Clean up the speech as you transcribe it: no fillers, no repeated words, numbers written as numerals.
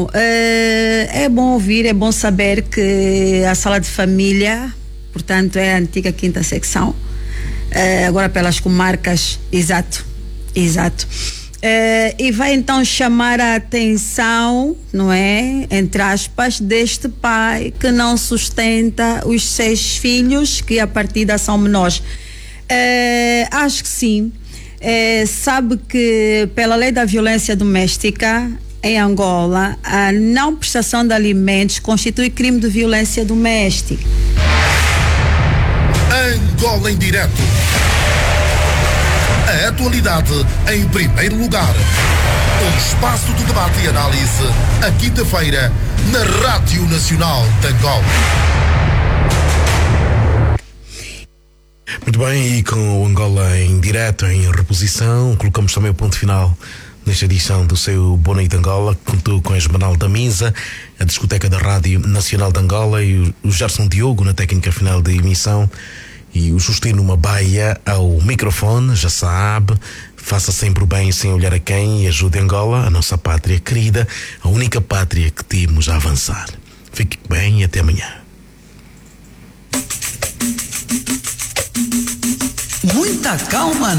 É bom ouvir, é bom saber que a sala de família, portanto, é a antiga quinta secção, agora pelas comarcas, exato. E vai então chamar a atenção, não é? Entre aspas, deste pai que não sustenta os 6 filhos que a partida são menores. Acho que sim. Sabe que pela lei da violência doméstica em Angola, a não prestação de alimentos constitui crime de violência doméstica. Angola em direto. A atualidade em primeiro lugar. Um espaço de debate e análise, a quinta-feira, na Rádio Nacional de Angola. Muito bem, e com o Angola em direto, em reposição, colocamos também o ponto final nesta edição do seu Boa Noite Angola, que contou com a Esmeralda Misa, a discoteca da Rádio Nacional de Angola, e o Gerson Diogo na técnica final de emissão, e o Justino Mabaia ao microfone. Já sabe, faça sempre o bem sem olhar a quem e ajude Angola, a nossa pátria querida, a única pátria que temos a avançar. Fique bem e até amanhã. Muita calma